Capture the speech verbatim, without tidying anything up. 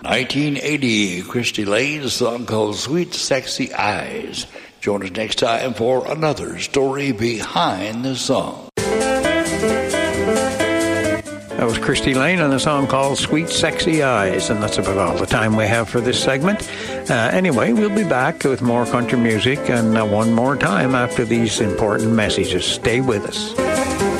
nineteen eighty, Christy Lane's song called Sweet Sexy Eyes. Join us next time for another story behind the song. That was Christy Lane and a song called Sweet Sexy Eyes, and that's about all the time we have for this segment. Uh, anyway, we'll be back with more country music and uh, one more time after these important messages. Stay with us.